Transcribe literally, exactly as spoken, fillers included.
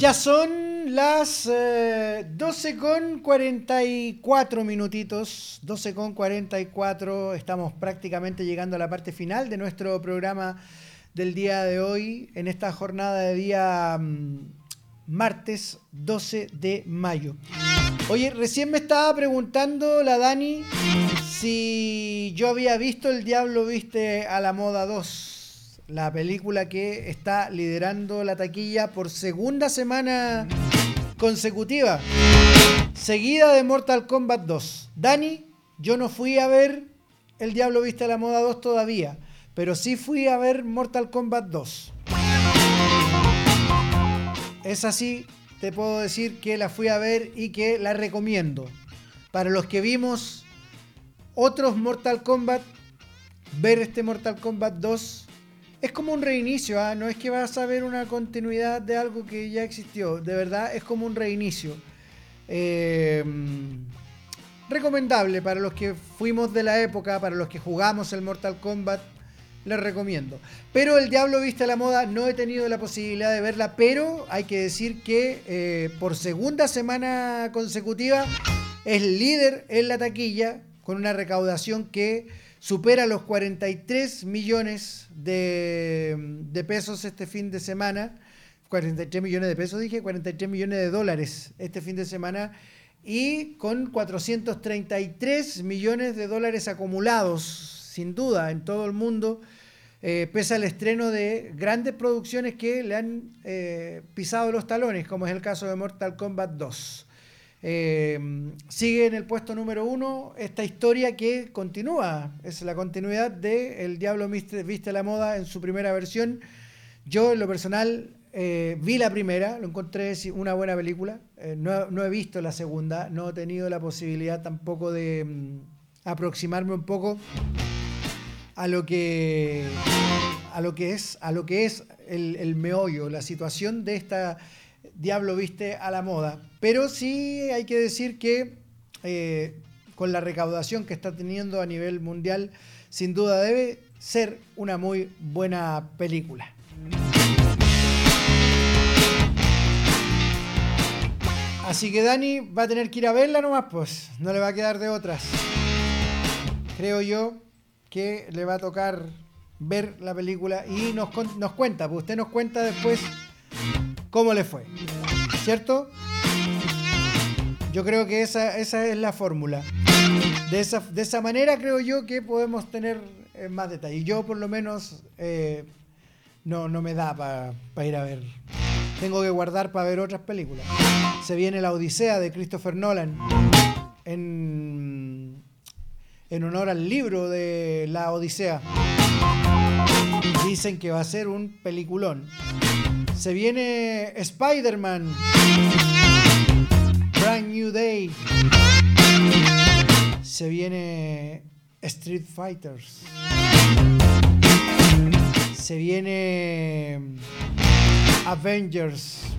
Ya son las eh, doce con cuarenta y cuatro minutitos, doce con cuarenta y cuatro, estamos prácticamente llegando a la parte final de nuestro programa del día de hoy, en esta jornada de día um, martes doce de mayo. Oye, recién me estaba preguntando la Dani si yo había visto El Diablo Viste a la Moda dos. La película que está liderando la taquilla por segunda semana consecutiva, seguida de Mortal Kombat dos. Dani, yo no fui a ver El Diablo Viste a la Moda dos todavía, pero sí fui a ver Mortal Kombat dos. Es así, te puedo decir que la fui a ver y que la recomiendo. Para los que vimos otros Mortal Kombat, ver este Mortal Kombat dos es como un reinicio, ¿eh? No es que vas a ver una continuidad de algo que ya existió, de verdad es como un reinicio. Eh, recomendable para los que fuimos de la época, para los que jugamos el Mortal Kombat, les recomiendo. Pero El Diablo Viste a la Moda no he tenido la posibilidad de verla, pero hay que decir que eh, por segunda semana consecutiva es líder en la taquilla con una recaudación que supera los cuarenta y tres millones de, de pesos este fin de semana. cuarenta y tres millones de pesos, dije, cuarenta y tres millones de dólares este fin de semana. Y con cuatrocientos treinta y tres millones de dólares acumulados, sin duda, en todo el mundo, eh, pese al estreno de grandes producciones que le han eh, pisado los talones, como es el caso de Mortal Kombat dos. Eh, sigue en el puesto número uno esta historia que continúa, es la continuidad de El Diablo Viste, Viste a la Moda en su primera versión. Yo en lo personal eh, vi la primera, lo encontré una buena película, eh, no, no he visto la segunda, no he tenido la posibilidad tampoco de mm, aproximarme un poco a lo que a lo que es a lo que es el, el meollo, la situación de esta Diablo Viste a la Moda. Pero sí hay que decir que eh, con la recaudación que está teniendo a nivel mundial, sin duda debe ser una muy buena película. Así que Dani va a tener que ir a verla nomás, pues no le va a quedar de otras. Creo yo que le va a tocar ver la película y nos, nos cuenta, pues usted nos cuenta después cómo le fue, ¿cierto? Yo creo que esa, esa es la fórmula. De esa, de esa manera creo yo que podemos tener eh, más detalles. Yo por lo menos eh, no, no me da para pa ir a ver. Tengo que guardar para ver otras películas. Se viene La Odisea de Christopher Nolan en, en honor al libro de La Odisea. Dicen que va a ser un peliculón. Se viene Spider-Man, Brand New Day. Se viene Street Fighters. Se viene Avengers.